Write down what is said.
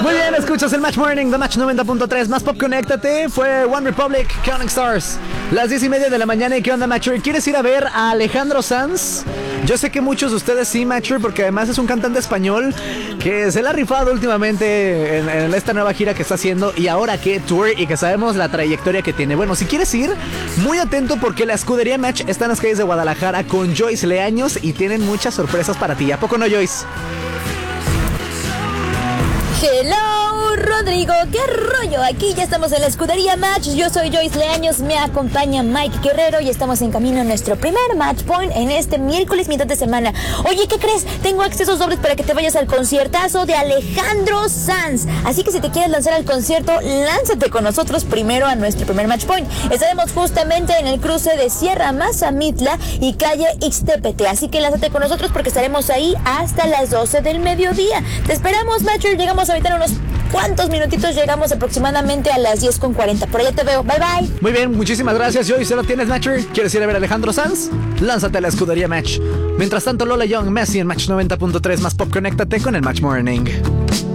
Muy bien, escuchas el Match Morning de Match 90.3. Más pop, conéctate. Fue One Republic, Counting Stars. Las 10:30 de la mañana. ¿Y qué onda, Matcher? ¿Quieres ir a ver a Alejandro Sanz? Yo sé que muchos de ustedes sí, Matcher, porque además es un cantante español que se la ha rifado últimamente en esta nueva gira que está haciendo. Y ahora que tour y que sabemos la trayectoria que tiene. Bueno, si quieres ir, muy atento porque la escudería Match está en las calles de Guadalajara con Joyce Leaños y tienen muchas sorpresas para ti. ¿A poco no, Joyce? Hello, Rodrigo, ¿qué rollo? Aquí ya estamos en la escudería Match. Yo soy Joyce Leaños, me acompaña Mike Guerrero y estamos en camino a nuestro primer Match Point en este miércoles mitad de semana. Oye, ¿qué crees? Tengo accesos dobles para que te vayas al conciertazo de Alejandro Sanz. Así que si te quieres lanzar al concierto, lánzate con nosotros primero a nuestro primer Match Point. Estaremos justamente en el cruce de Sierra Mazamitla y calle Ixtepete. Así que lánzate con nosotros porque estaremos ahí hasta las 12 del mediodía. Te esperamos, Matcher. Llegamos a evitar unos cuantos minutitos, llegamos aproximadamente a las 10:40. Por allá te veo, bye bye. Muy bien, muchísimas gracias, Joyce. ¿Lo tienes, Matcher? ¿Quieres ir a ver a Alejandro Sanz? Lánzate a la escudería Match. Mientras tanto, Lola Young, Messi en Match 90.3. Más pop, conéctate con el Match Morning.